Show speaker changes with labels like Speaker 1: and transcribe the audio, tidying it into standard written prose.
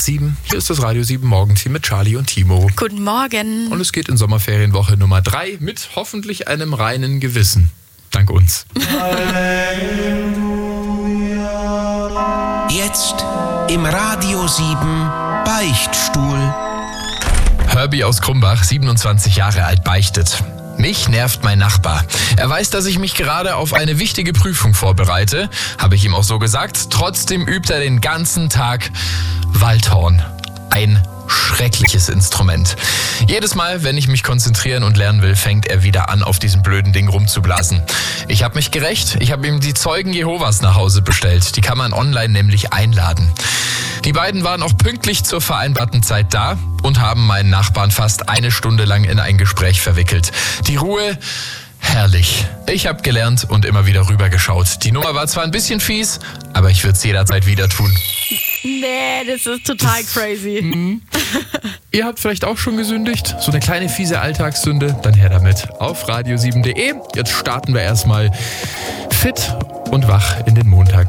Speaker 1: 7. Hier ist das Radio 7 Morgenteam mit Charlie und Timo.
Speaker 2: Guten Morgen.
Speaker 1: Und es geht in Sommerferienwoche Nummer 3 mit hoffentlich einem reinen Gewissen. Dank uns.
Speaker 3: Jetzt im Radio 7 Beichtstuhl.
Speaker 4: Herbie aus Krumbach, 27 Jahre alt, beichtet. Mich nervt mein Nachbar. Er weiß, dass ich mich gerade auf eine wichtige Prüfung vorbereite. Habe ich ihm auch so gesagt. Trotzdem übt er den ganzen Tag Waldhorn. Ein schreckliches Instrument. Jedes Mal, wenn ich mich konzentrieren und lernen will, fängt er wieder an, auf diesem blöden Ding rumzublasen. Ich habe mich gerächt. Ich habe ihm die Zeugen Jehovas nach Hause bestellt. Die kann man online nämlich einladen. Die beiden waren auch pünktlich zur vereinbarten Zeit da und haben meinen Nachbarn fast eine Stunde lang in ein Gespräch verwickelt. Die Ruhe, herrlich. Ich habe gelernt und immer wieder rübergeschaut. Die Nummer war zwar ein bisschen fies, aber ich würde es jederzeit wieder tun.
Speaker 2: Nee, das ist total crazy.
Speaker 1: Ihr habt vielleicht auch schon gesündigt? So eine kleine fiese Alltagssünde? Dann her damit auf radio7.de. Jetzt starten wir erstmal fit und wach in den Montag.